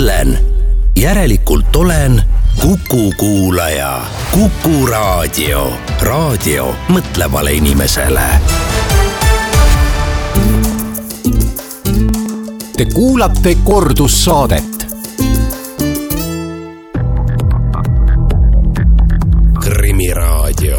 mõtlen, järelikult olen Kuku kuulaja. Kuku raadio. Raadio mõtlevale inimesele. Te kuulate kordussaadet. Krimiraadio.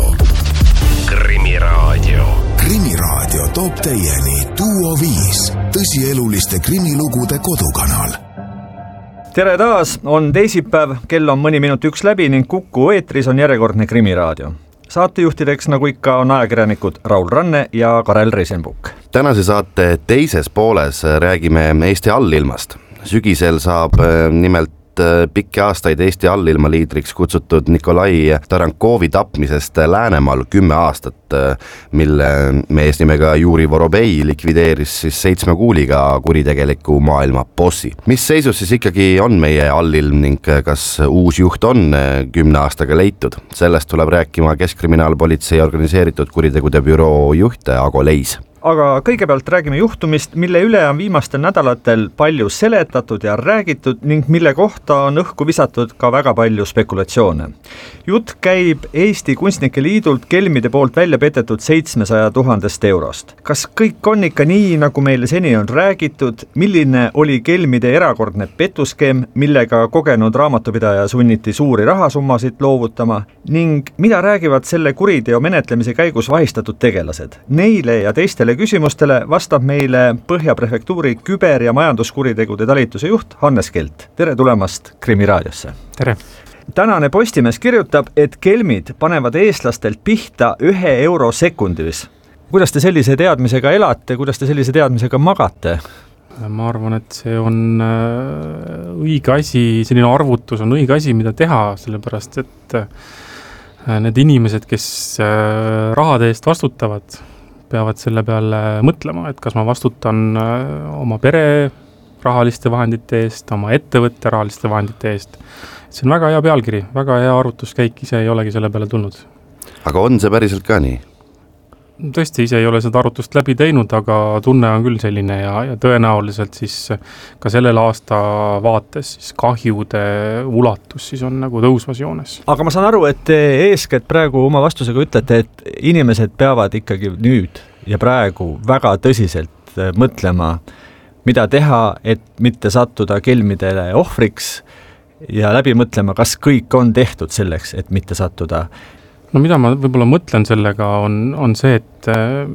Krimiraadio. Krimiraadio toob teieni Duo 5, tõsieluliste krimilugude kodukanal. Tere taas, on teisipäev, kell on mõni minut 1 läbi ning Kuku eetris on järjekordne Krimiraadio. Saatejuhtideks nagu ikka on ajakirjanikud Raul Ranne ja Karel Reisenbuk. Tänase saate teises pooles räägime Eesti allilmast. Sügisel saab nimelt pikki aastaid Eesti allilma liidriks kutsutud Nikolai Tarankovi tapmisest Läänemaal 10 aastat, mille mees nimega Juri Vorobei likvideeris siis 7 kuuliga kuritegeliku maailma bossi. Mis seisus siis ikkagi on meie allilm ning kas uus juht on 10 aastaga leitud? Sellest tuleb rääkima Keskkriminaalpolitsei organiseeritud kuritegude büroo juht Ago Leis. Aga kõigepealt räägime juhtumist, mille üle on viimastel nädalatel palju seletatud ja räägitud ning mille kohta on õhku visatud ka väga palju spekulatsioone. Jutt käib Eesti Kunstnike Liidult kelmide poolt välja petetud 700 000 eurost. Kas kõik on ikka nii, nagu meile seni on räägitud? Milline oli kelmide erakordne petuskeem, millega kogenud raamatupidaja sunniti suuri rahasummasid loovutama? Ning mida räägivad selle kuriteo menetlemise käigus vahistatud tegelased? Neile ja teistele küsimustele vastab meile Põhja prefektuuri küber- ja majanduskuritegude talituse juht Hannes Kelt. Tere tulemast Krimiraadiosse. Tere. Tänane Postimees kirjutab, et kelmid panevad eestlastelt pihta 1 euro sekundis. Kuidas te sellise teadmisega elate, kuidas te sellise teadmisega magate? Ma arvan, et see on õige asi, selline arvutus on õige asi, mida teha, sellepärast et need inimesed, kes rahade eest vastutavad, peavad selle peale mõtlema, et kas ma vastutan oma pere rahaliste vahendite eest, oma ettevõtte rahaliste vahendite eest. See on väga hea pealkiri, väga hea arvutuskäik, ise ei olegi selle peale tulnud. Aga on see päriselt ka nii? Tõesti, ise ei ole seda arvutust läbi teinud, aga tunne on küll selline ja tõenäoliselt siis ka sellel aasta vaates siis kahjude ulatus siis on nagu tõusvas joones. Aga ma saan aru, et te eeskätt praegu oma vastusega ütlete, et inimesed peavad ikkagi nüüd ja praegu väga tõsiselt mõtlema, mida teha, et mitte sattuda kelmidele ohvriks ja läbi mõtlema, kas kõik on tehtud selleks, et mitte sattuda. No mida ma võib-olla mõtlen sellega on see, et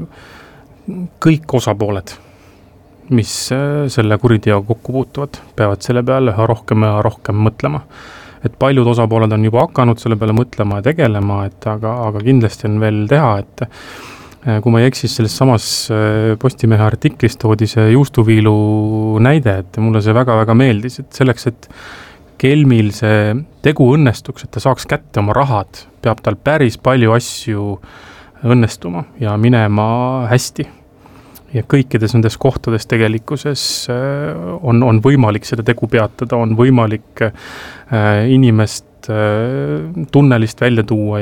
kõik osapooled, mis selle kuriteo kokku puutuvad, peavad selle peale üha rohkem ja rohkem mõtlema. Et paljud osapooled on juba hakanud selle peale mõtlema ja tegelema, aga kindlasti on veel teha, et kui ma ei eksis selles samas Postimehe artiklis toodi see juustuviilu näide, et mulle see väga-väga meeldis, et selleks, et kelmil see tegu õnnestuks, et ta saaks kätte oma rahad, peab tal päris palju asju õnnestuma ja minema hästi. Ja kõikides nendes kohtades tegelikkuses on võimalik seda tegu peatada, on võimalik inimest tunnelist välja tuua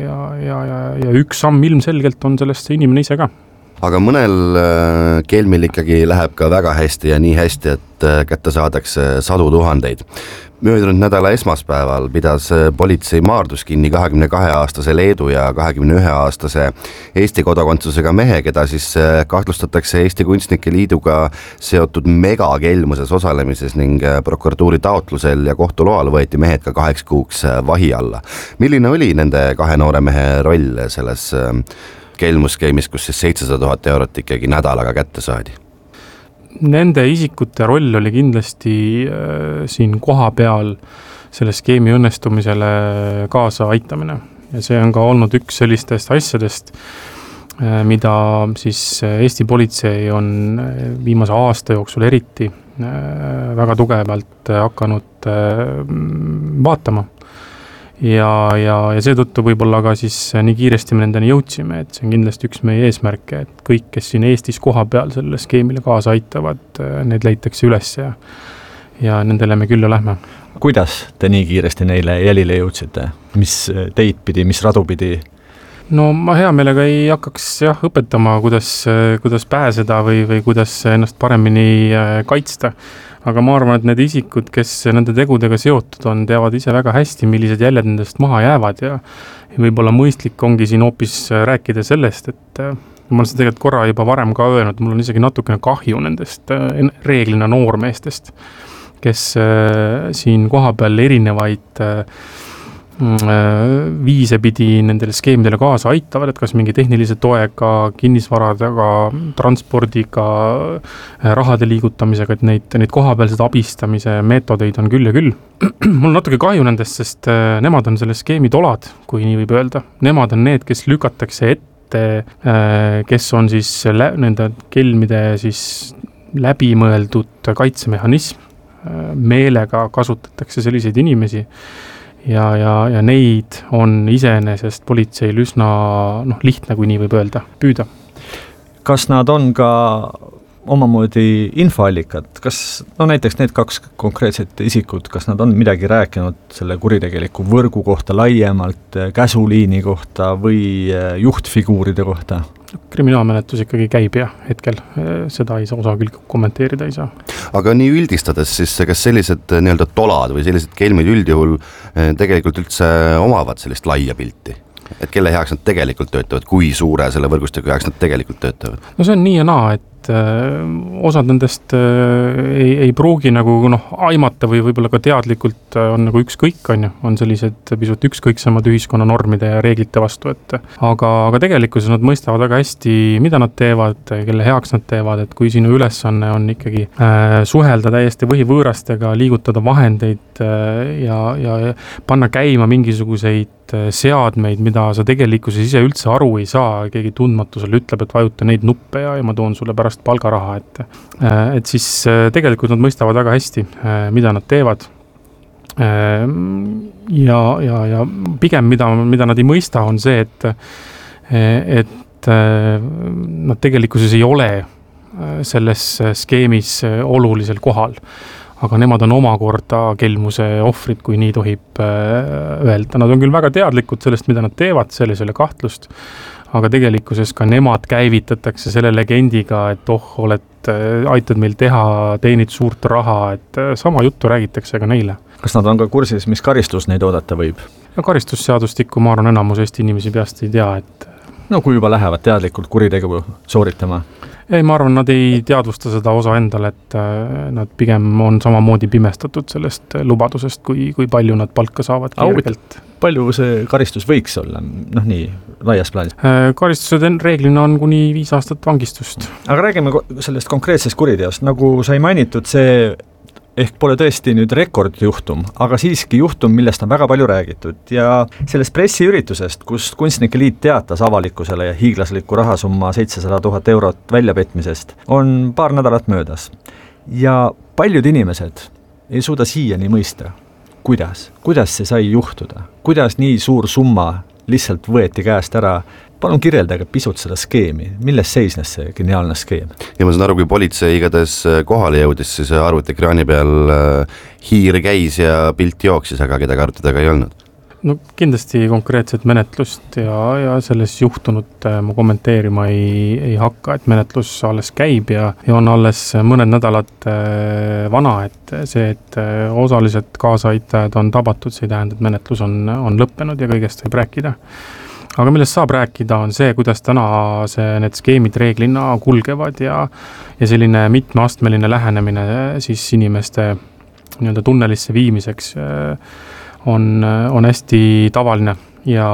ja üks samm ilmselgelt on sellest see inimene ise ka. Aga mõnel kelmil ikkagi läheb ka väga hästi ja nii hästi, et kätte saadakse 100 000. Möödunud nädala esmaspäeval pidas politsei Maardus kinni 22-aastase Leedu ja 21-aastase Eesti kodakondsusega mehe, keda siis kahtlustatakse Eesti Kunstnike Liiduga seotud megakelmuses osalemises ning prokuratuuri taotlusel ja kohtu loal võeti mehed ka 8 kuuks vahi alla. Milline oli nende 2 noore mehe roll selles kelmuskeemis, kus siis 700 000 eurot ikkagi nädalaga kätte saadi? Nende isikute roll oli kindlasti siin koha peal selle skeemi õnnestumisele kaasa aitamine. Ja see on ka olnud üks sellistest asjadest, mida siis Eesti politsei on viimase aasta jooksul eriti väga tugevalt hakanud vaatama. Ja seetõttu võib-olla ka siis nii kiiresti me nendeni jõudsime, et see on kindlasti üks meie eesmärke, et kõik, kes siin Eestis koha peal selle skeemile kaasa aitavad, need leitakse üles ja nendele me küll lähme. Kuidas te nii kiiresti neile jälile jõudsite? Mis teid pidi, mis radu pidi? No ma hea meelega ei hakkaks õpetama, kuidas pääseda või kuidas ennast paremini kaitsta. aga ma arvan, et need isikud, kes nende tegudega seotud on, teavad ise väga hästi, millised jäljed nendest maha jäävad ja võib-olla mõistlik ongi siin hoopis rääkida sellest, et ma olen seda tegelikult korra juba varem ka öelnud, mul on isegi natukene kahju nendest reeglina noormeestest, kes siin kohapeal erinevaid viise pidi nendele skeemidele kaasa aitavad, et kas mingi tehnilise toega, kinnisvaradega, transpordiga, rahade liigutamisega, et neid kohapealsed abistamise meetodeid on küll ja küll. Mul on natuke kahju nendest, sest nemad on selle skeemi tolad, kui nii võib öelda. Nemad on need, kes lükatakse ette, kes on siis nende kelmide siis läbimõeldud kaitsemehhanism. Meelega kasutatakse selliseid inimesi ja neid on iseenesest politseil üsna lihtne, kui nii võib öelda, püüda. Kas nad on ka omamoodi infoallikad, kas näiteks need 2 konkreetset isikut, kas nad on midagi rääkinud selle kuritegeliku võrgu kohta laiemalt, käsuliini kohta või juhtfiguuride kohta? Kriminaalmenetlus ikkagi käib ja hetkel seda ei saa osa küll kommenteerida ei saa. Aga nii üldistades siis, kas sellised nii-öelda tolad või sellised kelmid üldjuhul tegelikult üldse omavad sellist laia pilti? Et kelle heaks nad tegelikult töötavad, kui suure selle võrgustiku heaks nad tegelikult töötavad? No see on nii ja naa, et osad nendest ei pruugi nagu aimata või võib-olla ka teadlikult on nagu ükskõik, on sellised pisut ükskõiksemad ühiskonna normide ja reeglite vastu, et aga tegelikult nad mõistavad väga hästi, mida nad teevad, kelle heaks nad teevad, et kui sinu ülesanne on ikkagi suhelda täiesti võõrastega, liigutada vahendeid ja panna käima mingisuguseid seadmeid, mida sa tegelikkuses ise üldse aru ei saa, keegi tundmatusel ütleb, et vajuta neid nuppe ja ma toon sulle pärast palgaraha, et siis tegelikult nad mõistavad väga hästi, mida nad teevad ja pigem mida nad ei mõista on see, et nad tegelikkuses ei ole selles skeemis olulisel kohal, aga nemad on omakorda kelmuse ohvrid, kui nii tohib öelda. Nad on küll väga teadlikud sellest, mida nad teevad, selles ei ole kahtlust, aga tegelikkuses ka nemad käivitatakse selle legendiga, et aitad meil teha, teenid suurt raha, et sama juttu räägitakse ka neile. Kas nad on ka kursis, mis karistus neid oodata võib? Ja karistusseadustikku ma arvan enamus Eesti inimesi peast ei tea, et kui juba lähevad teadlikult kuritegu sooritama? Ei, ma arvan, nad ei teadvusta seda osa endale, et nad pigem on samamoodi pimestatud sellest lubadusest, kui palju nad palka saavad kergelt. Palju see karistus võiks olla, nii laias plaanis? Karistused reeglina on kuni 5 aastat vangistust. Aga räägime sellest konkreetsest kuriteost, nagu sai mainitud, see ehk pole tõesti nüüd rekordjuhtum, aga siiski juhtum, millest on väga palju räägitud ja sellest pressiüritusest, kus Kunstnike Liit teatas avalikkusele ja hiiglasliku rahasumma 700 000 eurot väljapetmisest, on paar nädalat möödas. Ja paljud inimesed ei suuda siiani mõista, kuidas see sai juhtuda, kuidas nii suur summa lihtsalt võeti käest ära. Palun kirjeldage pisut seda skeemi, milles seisnes see geniaalne skeem? Ja ma saan aru, kui politsei igatahes kohale jõudis, siis arvutikraani peal hiir käis ja pilt jooksis, aga kedagi arvuti taga ei olnud. Kindlasti konkreetset menetlust ja selles juhtunut ma kommenteerima ei hakka, et menetlus alles käib ja on alles mõned nädalad vana, et see, et osalised kaasaitajad on tabatud, see ei tähenda, et menetlus on lõppenud ja kõigest võib rääkida. Aga millest saab rääkida on see, kuidas täna need skeemid reeglina kulgevad ja selline mitmeastmeline lähenemine siis inimeste nii-öelda tunnelisse viimiseks on hästi tavaline ja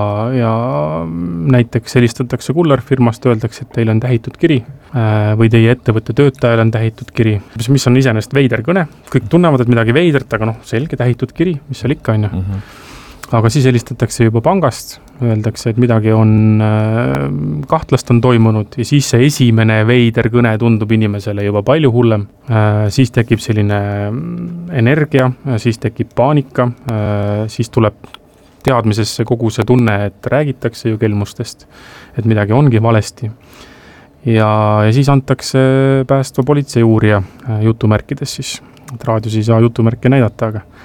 näiteks helistatakse kullerfirmast, öeldakse, et teil on tähitud kiri või teie ettevõtte töötajal on tähitud kiri, mis on iseenesest veider kõne. Kõik tunnevad, et midagi veidert, aga selge tähitud kiri, mis seal ikka on. Aga siis helistatakse juba pangast, öeldakse, et midagi on kahtlast on toimunud ja siis see esimene veider kõne tundub inimesele juba palju hullem. Siis tekib selline energia, siis tekib paanika, siis tuleb teadmisesse kogu see tunne, et räägitakse ju kelmustest, et midagi ongi valesti. Ja siis antakse päästva politsei uurija jutumärkides siis, et raadios ei saa jutumärke näidata, aga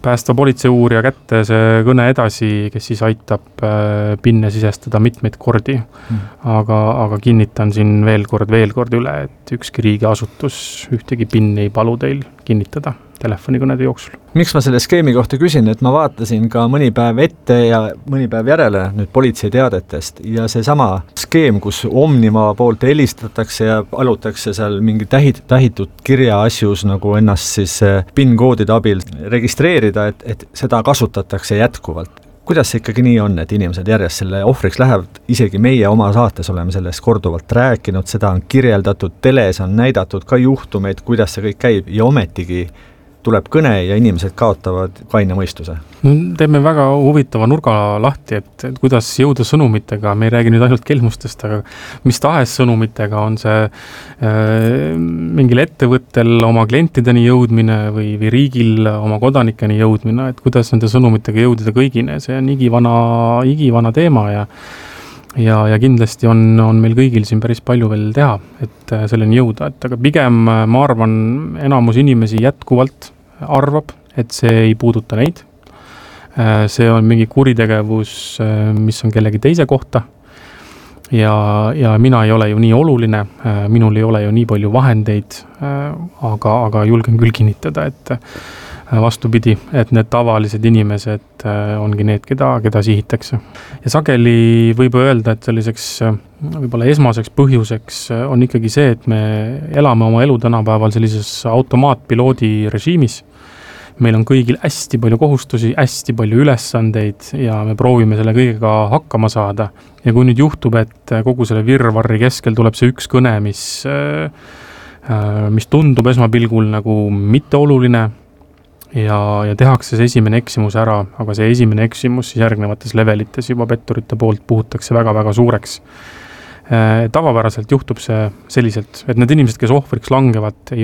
päästva politseiuurija kätte see kõne edasi, kes siis aitab pinne sisestada mitmeid kordi. Aga kinnitan siin veel kord üle, et ükski riigiasutus ühtegi pinni ei palu teil kinnitada telefonikõnede jooksul. Miks ma selle skeemi kohta küsin, et ma vaatasin ka mõni päev ette ja mõni päev järele nüüd politseiteadetest ja seesama skeem, kus Omniva poolt helistatakse ja palutakse seal mingi tähitud kirja asjus nagu ennast siis PIN-koodide abil registreerida, et seda kasutatakse jätkuvalt. Kuidas see ikkagi nii on, et inimesed järjest selle ohvriks lähevad, isegi meie oma saates oleme sellest korduvalt rääkinud, seda on kirjeldatud, teles on näidatud ka juhtumeid, kuidas see kõik käib ja ometigi tuleb kõne ja inimesed kaotavad kaine mõistuse. No, teeme väga huvitava nurga lahti, et kuidas jõuda sõnumitega, me ei räägi nüüd ainult kelmustest, aga mis tahes sõnumitega on see mingil ettevõttel oma klientideni jõudmine või riigil oma kodanikeni jõudmine, et kuidas nende sõnumitega jõudida kõigine, see on igivana teema ja kindlasti on meil kõigil siin päris palju veel teha, et selleni jõuda, et aga pigem ma arvan, enamus inimesi jätkuvalt arvab, et see ei puuduta neid. See on mingi kuritegevus, mis on kellegi teise kohta ja mina ei ole ju nii oluline, minul ei ole ju nii palju vahendeid, aga julgen küll kinnitada, et vastupidi, et need tavalised inimesed ongi need, keda sihitakse. Ja sageli võib öelda, et selliseks võib-olla esmaseks põhjuseks on ikkagi see, et me elame oma elu tänapäeval sellises automaatpiloodi režiimis. Meil on kõigil hästi palju kohustusi, hästi palju ülesandeid ja me proovime selle kõigega hakkama saada. Ja kui nüüd juhtub, et kogu selle virvarri keskel tuleb see üks kõne, mis tundub esmapilgul nagu mitte oluline, ja tehakse see esimene eksimus ära, aga see esimene eksimus siis järgnevates levelites juba petturite poolt puhutakse väga-väga suureks. Tavapäraselt juhtub see selliselt, et need inimesed, kes ohvriks langevad, ei